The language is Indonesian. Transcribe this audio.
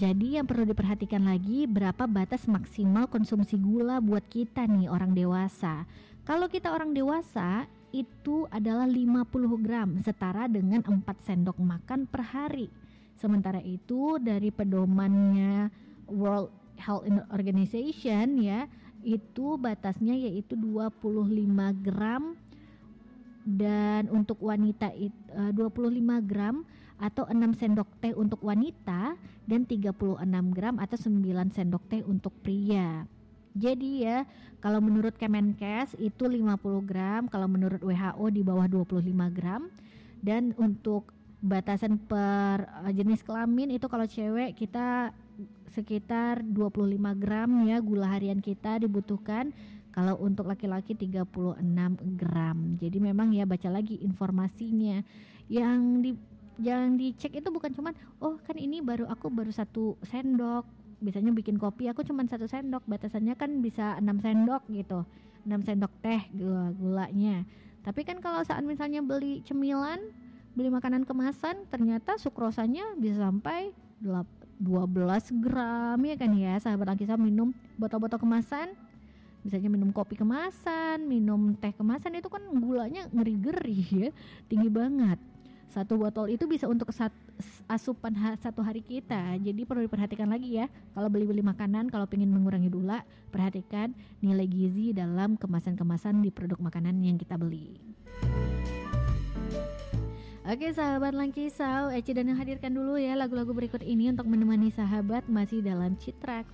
Jadi yang perlu diperhatikan lagi, berapa batas maksimal konsumsi gula buat kita nih orang dewasa. Kalau kita orang dewasa itu adalah 50 gram, setara dengan 4 sendok makan per hari. Sementara itu dari pedomannya World Health Organization ya, itu batasnya yaitu 25 gram, dan untuk wanita 25 gram atau 6 sendok teh untuk wanita, dan 36 gram atau 9 sendok teh untuk pria. Jadi ya, kalau menurut Kemenkes itu 50 gram, kalau menurut WHO di bawah 25 gram. Dan untuk batasan per jenis kelamin itu kalau cewek kita sekitar 25 gram ya gula harian kita dibutuhkan. Kalau untuk laki-laki 36 gram. Jadi memang ya baca lagi informasinya. Yang dicek itu bukan cuman kan ini aku baru 1 sendok. Biasanya bikin kopi aku cuman 1 sendok. Batasannya kan bisa 6 sendok gitu. 6 sendok teh gulanya. Tapi kan kalau saat misalnya beli cemilan, beli makanan kemasan, ternyata sukrosanya bisa sampai 12 gram ya kan ya. Sahabat Alkisah minum botol-botol kemasan, misalnya minum kopi kemasan, minum teh kemasan, itu kan gulanya ngeri-ngeri ya, tinggi banget. 1 botol itu bisa untuk asupan 1 hari kita. Jadi perlu diperhatikan lagi ya. Kalau beli-beli makanan, kalau pengen mengurangi gula, perhatikan nilai gizi dalam kemasan-kemasan di produk makanan yang kita beli. Oke sahabat Langkisau, Eci dan yang hadirkan dulu ya lagu-lagu berikut ini untuk menemani sahabat masih dalam Citra